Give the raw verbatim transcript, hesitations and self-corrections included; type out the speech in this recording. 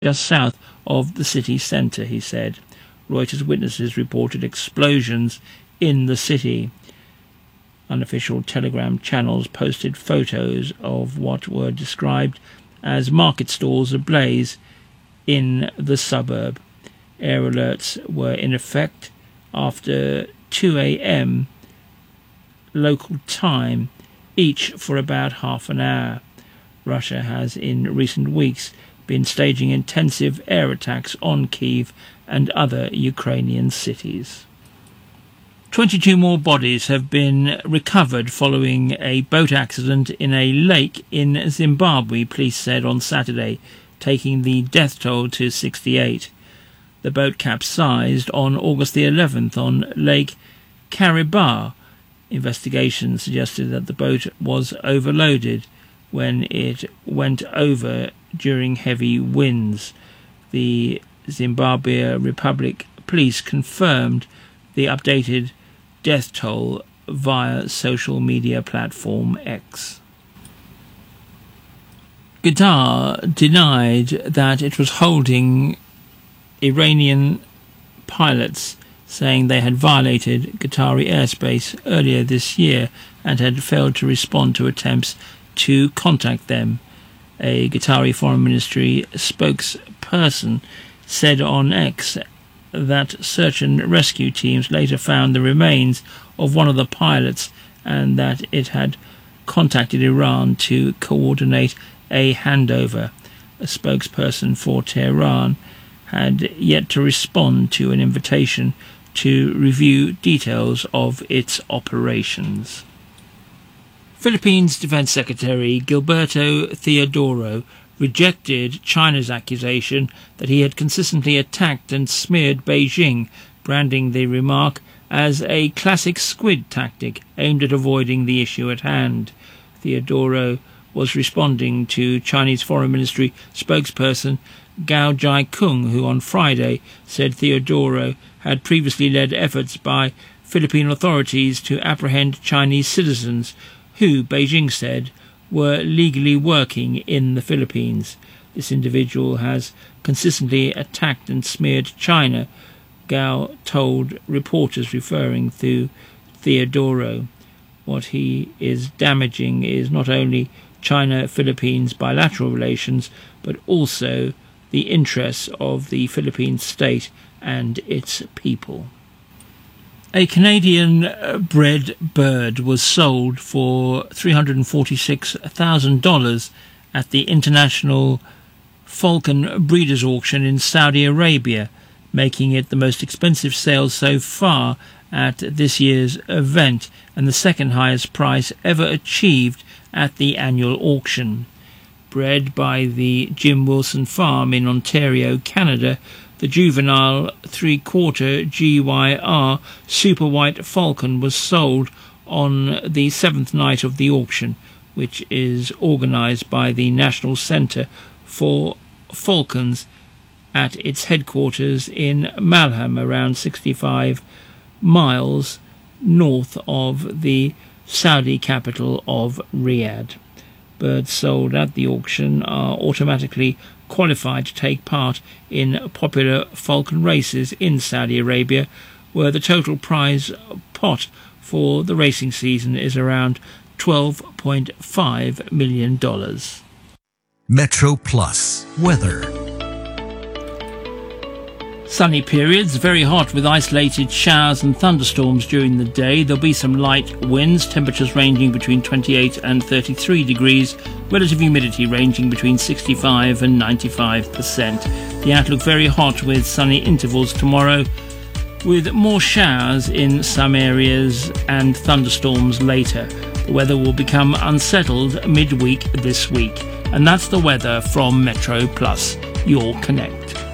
just south of the city centre, he said. Reuters witnesses reported explosions in the city. Unofficial Telegram channels posted photos of what were described as market stalls ablaze in the suburb. Air alerts were in effect after two a.m. local time, each for about half an hour. Russia has in recent weeks been staging intensive air attacks on Kyiv and other Ukrainian cities. twenty-two more bodies have been recovered following a boat accident in a lake in Zimbabwe, police said on Saturday, taking the death toll to sixty-eight. The boat capsized on August the eleventh on Lake Kariba. Investigations suggested that the boat was overloaded when it went over during heavy winds. The Zimbabwe Republic Police confirmed the updated death toll via social media platform X. Qatar denied that it was holding Iranian pilots, saying they had violated Qatari airspace earlier this year and had failed to respond to attempts to contact them. A Qatari Foreign Ministry spokesperson said on X that search and rescue teams later found the remains of one of the pilots and that it had contacted Iran to coordinate a handover. A spokesperson for Tehran had yet to respond to an invitation to review details of its operations. Philippines Defense Secretary Gilberto Teodoro rejected China's accusation that he had consistently attacked and smeared Beijing, branding the remark as a classic squid tactic aimed at avoiding the issue at hand. Teodoro was responding to Chinese Foreign Ministry spokesperson Gao Jiakun, who on Friday said Teodoro had previously led efforts by Philippine authorities to apprehend Chinese citizens who, Beijing said, were legally working in the Philippines. This individual has consistently attacked and smeared China, Gao told reporters, referring to Teodoro. What he is damaging is not only China-Philippines bilateral relations, but also the interests of the Philippine state and its people. A Canadian-bred bird was sold for three hundred forty-six thousand dollars at the International Falcon Breeders' Auction in Saudi Arabia, making it the most expensive sale so far at this year's event and the second highest price ever achieved at the annual auction. Bred by the Jim Wilson Farm in Ontario, Canada, the juvenile three-quarter G Y R Super White Falcon was sold on the seventh night of the auction, which is organised by the National Centre for Falcons at its headquarters in Malham, around sixty-five miles north of the Saudi capital of Riyadh. Birds sold at the auction are automatically qualified to take part in popular falcon races in Saudi Arabia, where the total prize pot for the racing season is around twelve point five million dollars. Metro Plus weather. Sunny periods, very hot with isolated showers and thunderstorms during the day. There'll be some light winds, temperatures ranging between twenty-eight and thirty-three degrees, relative humidity ranging between sixty-five and ninety-five percent. The outlook very hot with sunny intervals tomorrow, with more showers in some areas and thunderstorms later. The weather will become unsettled midweek this week. And that's the weather from Metro Plus, your Connect.